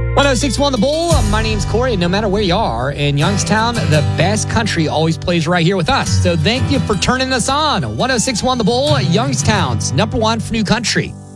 1061 The Bull. My name's Corey, and no matter where you are in Youngstown, the best country always plays right here with us. So thank you for turning us on. 1061 The Bull, Youngstown's #1 for new country.